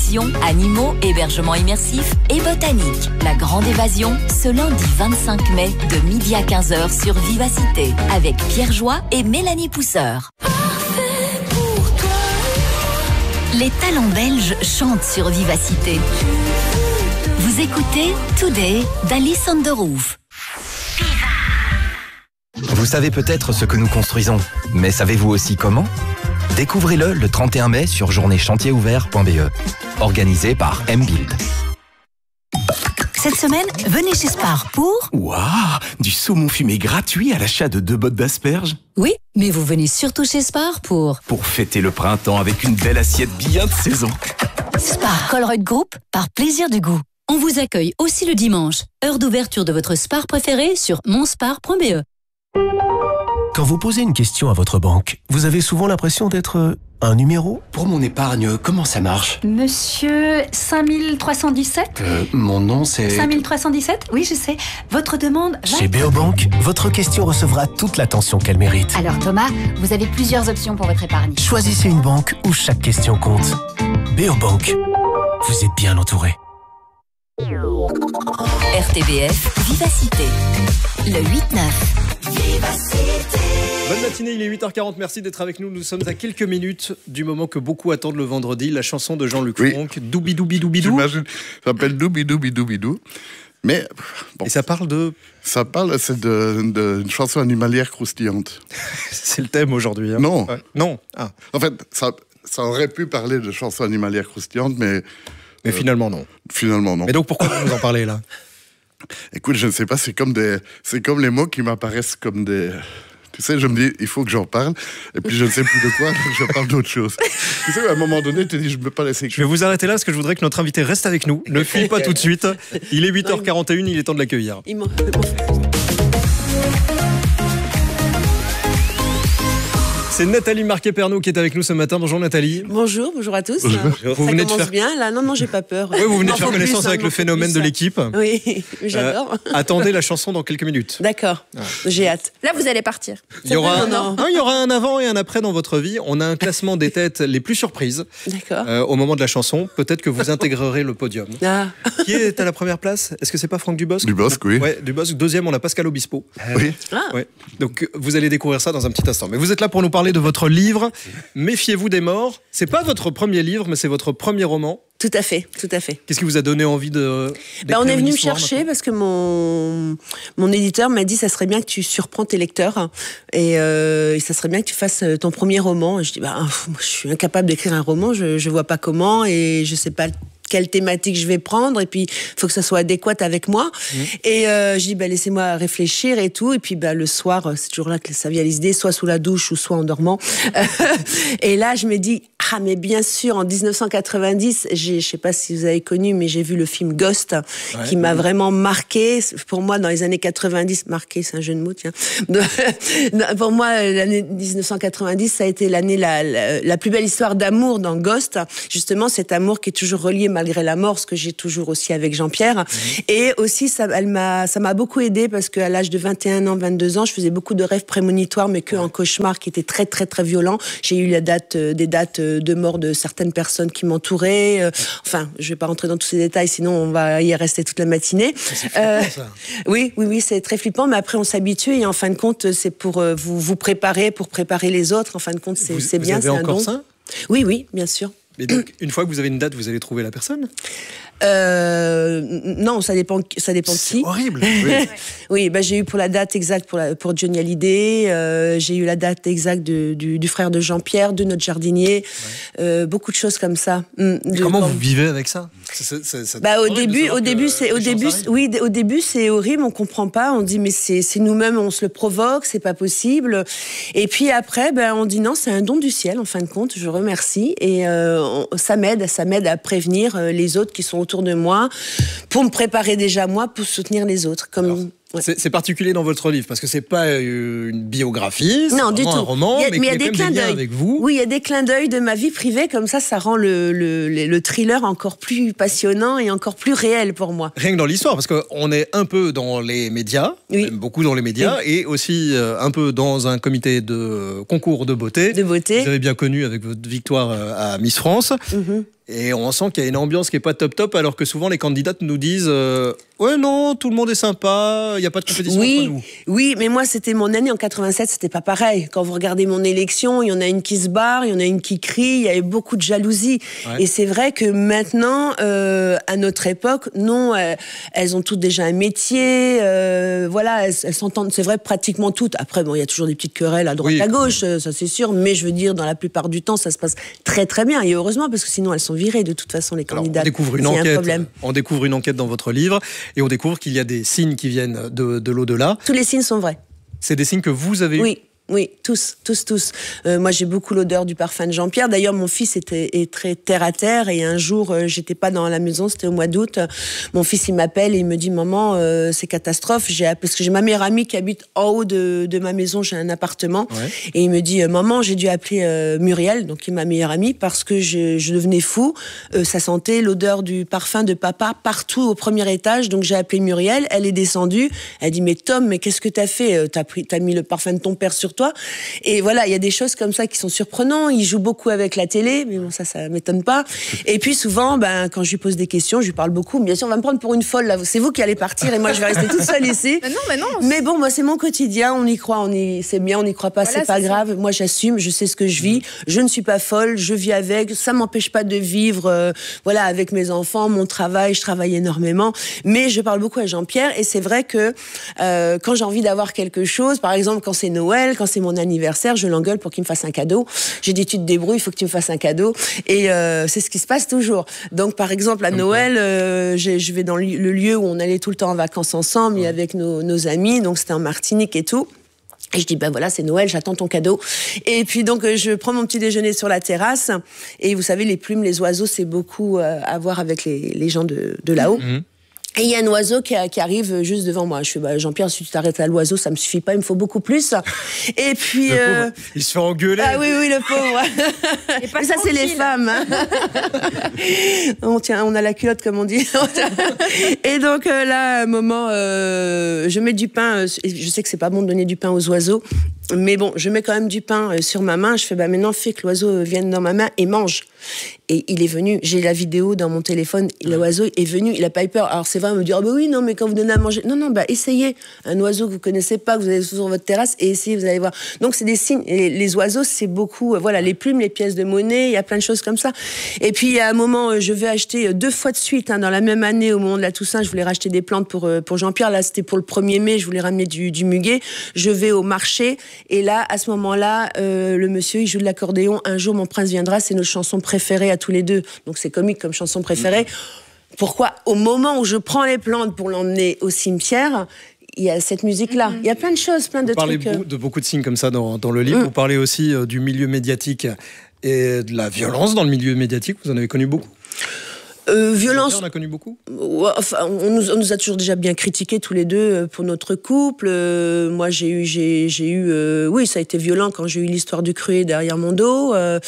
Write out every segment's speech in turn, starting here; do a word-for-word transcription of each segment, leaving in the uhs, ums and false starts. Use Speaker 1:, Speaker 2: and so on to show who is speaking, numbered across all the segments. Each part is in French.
Speaker 1: action, animaux, hébergement immersif et botanique. La grande évasion, ce lundi vingt-cinq mai, de midi à quinze heures sur Vivacité, avec Pierre Joie et Mélanie Pousseur. Les talents belges chantent sur Vivacité. Vous écoutez Today d'Alice on the Roof.
Speaker 2: Vous savez peut-être ce que nous construisons, mais savez-vous aussi comment ? Découvrez-le le trente et un mai sur journée chantier ouvert point b e, organisé par M-Build.
Speaker 1: Cette semaine, venez chez Spar pour...
Speaker 3: Waouh, du saumon fumé gratuit à l'achat de deux bottes d'asperges.
Speaker 1: Oui, mais vous venez surtout chez Spar pour...
Speaker 3: Pour fêter le printemps avec une belle assiette bien de saison.
Speaker 1: Spar Colruyt Group, par plaisir du goût. On vous accueille aussi le dimanche. Heure d'ouverture de votre Spar préféré sur monspar point b e.
Speaker 4: Quand vous posez une question à votre banque, vous avez souvent l'impression d'être un numéro ?
Speaker 5: Pour mon épargne, comment ça marche ?
Speaker 6: Monsieur cinq mille trois cent dix-sept ?
Speaker 5: euh, Mon nom c'est...
Speaker 6: cinq mille trois cent dix-sept ? Oui, je sais. Votre demande va...
Speaker 4: Chez Beobank, votre question recevra toute l'attention qu'elle mérite.
Speaker 7: Alors Thomas, vous avez plusieurs options pour votre épargne.
Speaker 4: Choisissez une banque où chaque question compte. Beobank, vous êtes bien entouré.
Speaker 1: R T B F, Vivacité, le huit neuf. Vivacité.
Speaker 8: Bonne matinée, il est huit heures quarante, merci d'être avec nous. Nous sommes à quelques minutes du moment que beaucoup attendent le vendredi, la chanson de Jean-Luc
Speaker 9: oui.
Speaker 8: Fonck, Doubi Doubi Doubi Dou.
Speaker 9: J'imagine, ça s'appelle Doubi Doubi Doubi Dou. Mais, bon.
Speaker 8: Et ça parle de...
Speaker 9: Ça parle, c'est d'une de, de chanson animalière croustillante.
Speaker 8: C'est le thème aujourd'hui. Hein.
Speaker 9: Non.
Speaker 8: Ouais. Non. Ah.
Speaker 9: En fait, ça, ça aurait pu parler de chanson animalière croustillante, mais...
Speaker 8: Mais euh, finalement non.
Speaker 9: Finalement non.
Speaker 8: Mais donc pourquoi vous nous en parlez là ?
Speaker 9: Écoute, je ne sais pas, c'est comme des, c'est comme les mots qui m'apparaissent comme des... Tu sais, je me dis, il faut que j'en parle, et puis je ne sais plus de quoi, donc je parle d'autre chose. Tu sais, à un moment donné, tu te dis, je ne peux pas laisser...
Speaker 8: Je vais vous arrêter là, parce que je voudrais que notre invité reste avec nous. Ne fuis pas tout de suite. Il est huit heures quarante et une, il est temps de l'accueillir. Il C'est Nathalie Marquet-Pernot qui est avec nous ce matin. Bonjour Nathalie.
Speaker 10: Bonjour, bonjour à tous.
Speaker 8: Bonjour.
Speaker 10: Ça
Speaker 8: Vous venez
Speaker 10: commence
Speaker 8: de faire...
Speaker 10: bien là. Non, non, j'ai pas peur.
Speaker 8: Oui, vous venez de faire connaissance plus, avec le phénomène de l'équipe.
Speaker 10: Oui, j'adore.
Speaker 8: Euh, attendez la chanson dans quelques minutes.
Speaker 10: D'accord, ah. J'ai hâte.
Speaker 7: Là, vous allez partir.
Speaker 8: Il y, aura un, non. un, il y aura un avant et un après dans votre vie. On a un classement des têtes les plus surprises.
Speaker 10: D'accord.
Speaker 8: Euh, au moment de la chanson, peut-être que vous intégrerez le podium.
Speaker 10: Ah.
Speaker 8: Qui est à la première place ? Est-ce que c'est pas Franck Dubosc ?
Speaker 9: Dubosc, oui.
Speaker 8: Ouais, Dubosc. Deuxième, on a Pascal Obispo.
Speaker 9: Oui.
Speaker 10: Ah.
Speaker 8: Ouais. Donc vous allez découvrir ça dans un petit instant. Mais vous êtes là pour nous parler de votre livre. Méfiez-vous des morts. C'est pas votre premier livre, mais c'est votre premier roman.
Speaker 10: Tout à fait, tout à fait.
Speaker 8: Qu'est-ce qui vous a donné envie de...
Speaker 10: Ben, on est venu me chercher maintenant parce que mon, mon éditeur m'a dit ça serait bien que tu surprends tes lecteurs et, euh, et ça serait bien que tu fasses ton premier roman. Et je dis bah, je suis incapable d'écrire un roman, je, je vois pas comment et je sais pas quelle thématique je vais prendre, et puis il faut que ça soit adéquat avec moi. Mmh. Et euh, je dis, bah, laissez-moi réfléchir et tout. Et puis bah, le soir, c'est toujours là que ça vient l'idée, soit sous la douche ou soit en dormant. Et là, je me dis, ah, mais bien sûr, en dix-neuf cent quatre-vingt-dix, j'ai, je sais pas si vous avez connu, mais j'ai vu le film Ghost, ouais, qui m'a oui. vraiment marqué. Pour moi, dans les années quatre-vingt-dix, marqué, c'est un jeu de mots, tiens. Pour moi, l'année dix-neuf cent quatre-vingt-dix, ça a été l'année, la, la, la plus belle histoire d'amour dans Ghost. Justement, cet amour qui est toujours relié malgré la mort, ce que j'ai toujours aussi avec Jean-Pierre. Mmh. Et aussi, ça, elle m'a, ça m'a beaucoup aidé parce qu'à l'âge de vingt et un ans, vingt-deux ans, je faisais beaucoup de rêves prémonitoires, mais que en cauchemar, qui étaient très, très, très violents. J'ai eu la date, euh, des dates de mort de certaines personnes qui m'entouraient. Euh, enfin, je vais pas rentrer dans tous ces détails, sinon on va y rester toute la matinée.
Speaker 8: C'est flippant, euh, ça.
Speaker 10: Oui, oui, oui, c'est très flippant, mais après on s'habitue et en fin de compte, c'est pour euh, vous, vous préparer, pour préparer les autres. En fin de compte, c'est,
Speaker 8: vous,
Speaker 10: c'est
Speaker 8: vous
Speaker 10: bien,
Speaker 8: avez
Speaker 10: c'est un
Speaker 8: encore
Speaker 10: don.
Speaker 8: Ça
Speaker 10: oui, oui, bien sûr.
Speaker 8: Mais donc, une fois que vous avez une date, vous allez trouver la personne ?
Speaker 10: Euh, non, ça dépend, ça dépend de qui.
Speaker 8: C'est horrible. Oui,
Speaker 10: oui bah, j'ai eu pour la date exacte pour, la, pour Johnny Hallyday, euh, j'ai eu la date exacte de, du, du frère de Jean-Pierre, de notre jardinier, ouais. euh, beaucoup de choses comme ça.
Speaker 8: De, comment vous vivez avec ça ?
Speaker 10: c'est, c'est, c'est bah, au début, au début, c'est, au début, oui, au début, c'est horrible, on comprend pas, on dit mais c'est, c'est nous-mêmes, on se le provoque, c'est pas possible. Et puis après, ben, on dit non, c'est un don du ciel, en fin de compte, je remercie, et euh, on, ça m'aide, ça m'aide à prévenir les autres qui sont autour de moi, pour me préparer déjà moi, pour soutenir les autres. Comme... Alors,
Speaker 8: ouais. c'est, c'est particulier dans votre livre, parce que c'est pas une biographie, c'est non, du tout. un roman, a, mais, mais il y a des clins d'œil avec vous.
Speaker 10: Oui, il y a des clins d'œil de ma vie privée, comme ça, ça rend le, le, le, le thriller encore plus passionnant et encore plus réel pour moi.
Speaker 8: Rien que dans l'histoire, parce qu'on est un peu dans les médias, oui. même beaucoup dans les médias, oui. et aussi euh, un peu dans un comité de concours de beauté.
Speaker 10: De beauté.
Speaker 8: Vous avez bien connu avec votre victoire à Miss France. Mm-hmm. Et on sent qu'il y a une ambiance qui n'est pas top top, alors que souvent les candidates nous disent euh, ouais non, tout le monde est sympa, il n'y a pas de compétition
Speaker 10: oui,
Speaker 8: entre nous.
Speaker 10: Oui, mais moi c'était mon année en quatre-vingt-sept, c'était pas pareil. Quand vous regardez mon élection, il y en a une qui se barre, il y en a une qui crie, il y avait beaucoup de jalousie. Ouais. Et c'est vrai que maintenant, euh, à notre époque, non, euh, elles ont toutes déjà un métier, euh, voilà, elles, elles s'entendent, c'est vrai, pratiquement toutes. Après, bon, il y a toujours des petites querelles à droite, oui. à gauche, ça c'est sûr, mais je veux dire, dans la plupart du temps, ça se passe très très bien. Et heureusement, parce que sinon elles sont virées de toute façon, les candidats.
Speaker 8: On découvre une enquête. On découvre une enquête dans votre livre et on découvre qu'il y a des signes qui viennent de, de l'au-delà.
Speaker 10: Tous les signes sont vrais.
Speaker 8: C'est des signes que vous avez
Speaker 10: oui. Oui, tous, tous, tous. Euh, moi, j'ai beaucoup l'odeur du parfum de Jean-Pierre. D'ailleurs, mon fils était est très terre à terre. Et un jour, euh, j'étais pas dans la maison, c'était au mois d'août. Mon fils, il m'appelle et il me dit, maman, euh, c'est catastrophe. J'ai parce que j'ai ma meilleure amie qui habite en haut de, de ma maison. J'ai un appartement. Ouais. Et il me dit, maman, j'ai dû appeler euh, Muriel, donc qui est ma meilleure amie, parce que je, je devenais fou. Euh, ça sentait l'odeur du parfum de papa partout au premier étage. Donc j'ai appelé Muriel. Elle est descendue. Elle dit, mais Tom, mais qu'est-ce que t'as fait? T'as pris, t'as mis le parfum de ton père sur toi. Et voilà, il y a des choses comme ça qui sont surprenantes. Il joue beaucoup avec la télé, mais bon, ça, ça m'étonne pas. Et puis souvent, ben, quand je lui pose des questions, je lui parle beaucoup. Bien sûr, on va me prendre pour une folle, là. C'est vous qui allez partir et moi, je vais rester toute seule ici.
Speaker 7: Mais non, mais non.
Speaker 10: Mais bon, moi, c'est mon quotidien. On y croit, on y, c'est bien, on n'y croit pas, voilà, c'est pas c'est grave. Ça. Moi, j'assume, je sais ce que je vis. Je ne suis pas folle, je vis avec. Ça m'empêche pas de vivre, euh, voilà, avec mes enfants, mon travail. Je travaille énormément. Mais je parle beaucoup à Jean-Pierre et c'est vrai que, euh, quand j'ai envie d'avoir quelque chose, par exemple, quand c'est Noël, quand c'est mon anniversaire, je l'engueule pour qu'il me fasse un cadeau. J'ai dit, tu te débrouilles, il faut que tu me fasses un cadeau. Et euh, c'est ce qui se passe toujours. Donc, par exemple, à Noël, euh, je vais dans le lieu où on allait tout le temps en vacances ensemble, ouais. avec nos, nos amis. Donc, c'était en Martinique et tout. Et je dis, ben voilà, c'est Noël, j'attends ton cadeau. Et puis donc, je prends mon petit déjeuner sur la terrasse. Et vous savez, les plumes, les oiseaux, c'est beaucoup euh, à voir avec les, les gens de, de là-haut. Mmh. Et il y a un oiseau qui, qui arrive juste devant moi. Je fais, bah, Jean-Pierre, si tu t'arrêtes à l'oiseau, ça me suffit pas, il me faut beaucoup plus. Et puis...
Speaker 8: Euh... il se fait engueuler.
Speaker 10: Ah oui, oui, le pauvre. Et ça, c'est les femmes. Hein. on, tient, on a la culotte, comme on dit. Et donc euh, là, à un moment, euh, je mets du pain. Je sais que c'est pas bon de donner du pain aux oiseaux. Mais bon, je mets quand même du pain sur ma main. Je fais, bah maintenant, fais que l'oiseau vienne dans ma main et mange. Et il est venu, j'ai la vidéo dans mon téléphone, l'oiseau est venu, il a pas eu peur. Alors c'est vrai, on me dit, ah oh bah oui, non, mais quand vous donnez à manger, non, non, bah essayez. Un oiseau que vous connaissez pas, que vous avez sur votre terrasse, et essayez, vous allez voir. Donc c'est des signes. Et les oiseaux, c'est beaucoup, euh, voilà, les plumes, les pièces de monnaie, il y a plein de choses comme ça. Et puis à un moment, je vais acheter deux fois de suite, hein, dans la même année, au moment de la Toussaint, je voulais racheter des plantes pour, euh, pour Jean-Pierre. Là, c'était pour le premier mai, je voulais ramener du, du muguet. Je vais au marché, et là, à ce moment-là, euh, le monsieur, il joue de l'accordéon. Un jour, mon prince viendra, c'est notre chanson préférée à tous les deux. Donc c'est comique comme chanson préférée. Mmh. Pourquoi, au moment où je prends les plantes pour l'emmener au cimetière, il y a cette musique-là. Mmh. Il y a plein de choses, plein de
Speaker 8: Vous
Speaker 10: trucs.
Speaker 8: Vous parlez de beaucoup de signes comme ça dans, dans le livre. Mmh. Vous parlez aussi euh, du milieu médiatique et de la violence dans le milieu médiatique. Vous en avez connu beaucoup.
Speaker 10: Euh, violence.
Speaker 8: On a connu beaucoup.
Speaker 10: Enfin, on nous, on nous a toujours déjà bien critiqués tous les deux pour notre couple. Euh, moi, j'ai eu, j'ai, j'ai eu, euh, oui, ça a été violent quand j'ai eu l'histoire du cruet derrière mon dos. Euh,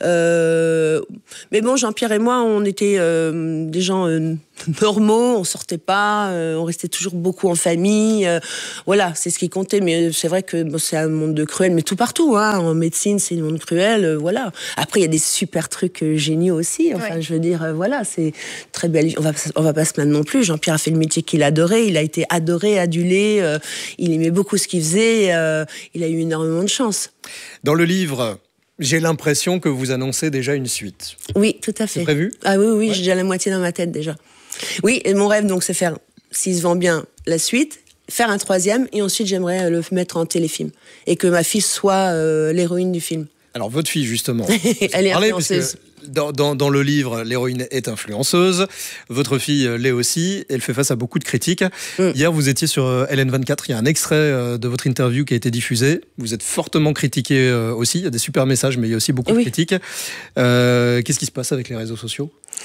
Speaker 10: euh, mais bon, Jean-Pierre et moi, on était euh, des gens euh, normaux. On sortait pas, euh, on restait toujours beaucoup en famille. Euh, voilà, c'est ce qui comptait. Mais c'est vrai que bon, c'est un monde cruel, mais tout partout. Hein, en médecine, c'est un monde cruel. Euh, voilà. Après, il y a des super trucs euh, géniaux aussi. Enfin, ouais. je veux dire, euh, voilà, c'est très belle. On va, on va pas se plaindre non plus. Jean-Pierre a fait le métier qu'il adorait. Il a été adoré, adulé. Euh, il aimait beaucoup ce qu'il faisait. Euh, il a eu énormément de chance.
Speaker 8: Dans le livre, j'ai l'impression que vous annoncez déjà une suite.
Speaker 10: Oui, tout à fait.
Speaker 8: C'est prévu ?
Speaker 10: Ah oui, oui, ouais. J'ai déjà la moitié dans ma tête déjà. Oui, et mon rêve, donc, c'est faire, s'il se vend bien, la suite, faire un troisième, et ensuite, j'aimerais le mettre en téléfilm. Et que ma fille soit euh, l'héroïne du film.
Speaker 8: Alors, votre fille, justement.
Speaker 10: Elle est influenceuse.
Speaker 8: Dans, dans, dans le livre, l'héroïne est influenceuse. Votre fille l'est aussi. Elle fait face à beaucoup de critiques. Mm. Hier, vous étiez sur L N vingt-quatre. Il y a un extrait de votre interview qui a été diffusé. Vous êtes fortement critiqué aussi. Il y a des super messages, mais il y a aussi beaucoup oui. de critiques. Euh, qu'est-ce qui se passe avec les réseaux sociaux ?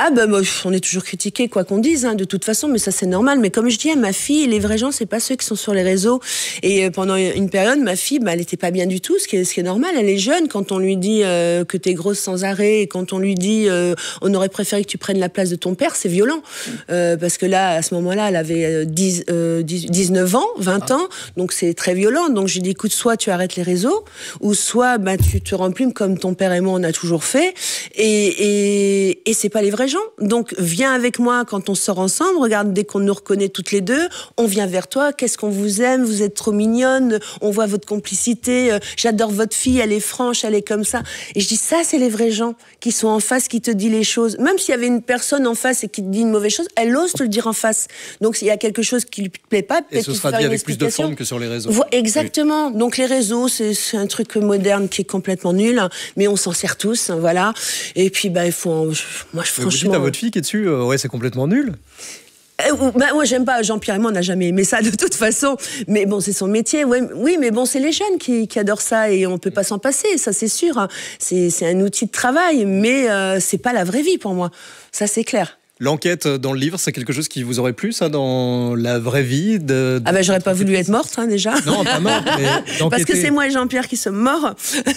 Speaker 10: Ah ben bah, on est toujours critiqué quoi qu'on dise hein, de toute façon, mais ça c'est normal. Mais comme je dis à ma fille, les vrais gens c'est pas ceux qui sont sur les réseaux. Et pendant une période, ma fille, bah, elle était pas bien du tout, ce qui est, ce qui est normal. Elle est jeune. Quand on lui dit euh, que t'es grosse sans arrêt, et quand on lui dit euh, on aurait préféré que tu prennes la place de ton père, c'est violent euh, parce que là à ce moment-là, elle avait dix, euh, dix, dix-neuf ans, vingt ans, donc c'est très violent. Donc je lui dis écoute, soit tu arrêtes les réseaux, ou soit bah, tu te remplumes comme ton père et moi on a toujours fait. Et, et, et c'est pas les vrais gens. Donc viens avec moi quand on sort ensemble, regarde, dès qu'on nous reconnaît toutes les deux, on vient vers toi, qu'est-ce qu'on vous aime, vous êtes trop mignonne, on voit votre complicité, euh, j'adore votre fille, elle est franche, elle est comme ça. Et je dis ça c'est les vrais gens qui sont en face, qui te disent les choses. Même s'il y avait une personne en face et qui te dit une mauvaise chose, elle ose te le dire en face. Donc s'il y a quelque chose qui lui plaît pas, peut-être
Speaker 8: et ce sera dit avec plus de forme que sur les réseaux.
Speaker 10: Vo- exactement. Oui. Donc les réseaux, c'est, c'est un truc moderne qui est complètement nul, hein, mais on s'en sert tous, hein, voilà. Et puis bah il faut, en... moi je franchement.
Speaker 8: Vous dites à votre fille qui est dessus, euh, ouais c'est complètement nul.
Speaker 10: Euh, bah, moi j'aime pas, Jean-Pierre et moi on n'a jamais aimé ça de toute façon, mais bon c'est son métier, ouais, oui mais bon c'est les jeunes qui, qui adorent ça et on peut pas s'en passer, ça c'est sûr, hein. c'est, c'est un outil de travail, mais euh, c'est pas la vraie vie pour moi, ça c'est clair.
Speaker 8: L'enquête dans le livre, c'est quelque chose qui vous aurait plu, ça, dans la vraie vie de, de...
Speaker 10: Ah ben, j'aurais pas voulu être morte, hein, déjà.
Speaker 8: Non, pas morte, mais d'enquêter.
Speaker 10: Parce que c'est moi et Jean-Pierre qui sommes morts.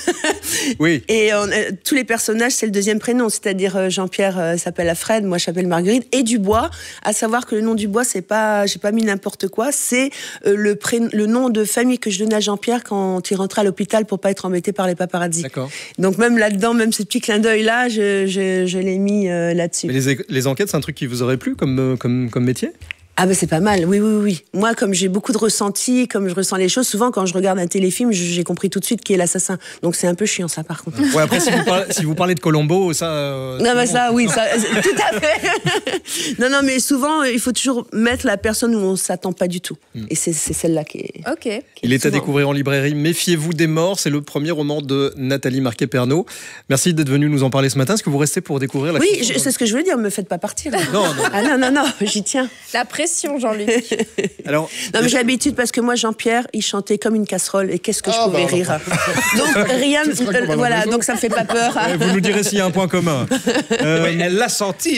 Speaker 8: Oui.
Speaker 10: Et on, euh, tous les personnages, c'est le deuxième prénom, c'est-à-dire euh, Jean-Pierre euh, s'appelle Alfred, moi je m'appelle Marguerite, et Dubois, à savoir que le nom Dubois, c'est pas, j'ai pas mis n'importe quoi, c'est euh, le, prénom, le nom de famille que je donnais à Jean-Pierre quand il rentrait à l'hôpital pour pas être embêté par les paparazzis.
Speaker 8: D'accord.
Speaker 10: Donc même là-dedans, même ce petit clin d'œil-là, je, je, je l'ai mis euh, là-dessus.
Speaker 8: Mais les, les enquêtes, c'est un truc qui vous aurait plu comme, comme, comme métier ?
Speaker 10: Ah ben c'est pas mal, oui, oui, oui. Moi, comme j'ai beaucoup de ressentis, comme je ressens les choses, souvent quand je regarde un téléfilm, j'ai compris tout de suite qui est l'assassin. Donc c'est un peu chiant ça par contre.
Speaker 8: Ouais, après si vous parlez, si vous parlez de Colombo, ça... Euh,
Speaker 10: non mais bon. Ça, oui, ça, tout à fait. non, non, mais souvent, il faut toujours mettre la personne où on s'attend pas du tout. Mm. Et c'est, c'est celle-là qui est...
Speaker 7: Ok.
Speaker 10: Qui est
Speaker 8: Il est
Speaker 10: souvent.
Speaker 8: à découvrir en librairie. Méfiez-vous des morts, c'est le premier roman de Nathalie Marquet-Pernot. Merci d'être venue nous en parler ce matin. Est-ce que vous restez pour découvrir la...
Speaker 10: Oui, je, c'est ce que je voulais dire, me faites pas partir.
Speaker 8: Non, non.
Speaker 10: Ah non, non, non, j'y tiens.
Speaker 7: La pression, Jean-Luc.
Speaker 8: Alors,
Speaker 10: non mais j'ai l'habitude parce que moi Jean-Pierre il chantait comme une casserole et qu'est-ce que je ah, pouvais bah, rire donc rien euh, voilà donc ça me fait pas peur.
Speaker 8: Vous nous direz s'il y a un point commun.
Speaker 3: Euh, oui, elle l'a senti.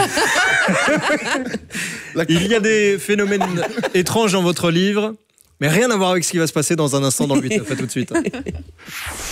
Speaker 8: Il y a des phénomènes étranges dans votre livre, mais rien à voir avec ce qui va se passer dans un instant dans le huit neuf. À tout de suite.